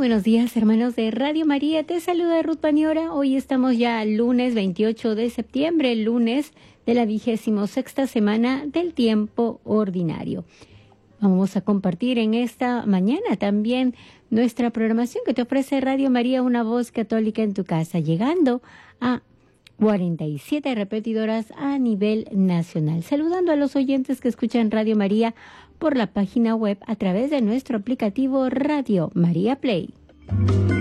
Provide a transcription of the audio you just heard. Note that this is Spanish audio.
buenos días, hermanos de Radio María. Te saluda Ruth Paniora. Hoy estamos ya lunes 28 de septiembre, lunes de la 26ª semana del tiempo ordinario. Vamos a compartir en esta mañana también nuestra programación que te ofrece Radio María, una voz católica en tu casa, llegando a 47 repetidoras a nivel nacional. Saludando a los oyentes que escuchan Radio María por la página web a través de nuestro aplicativo Radio María Play.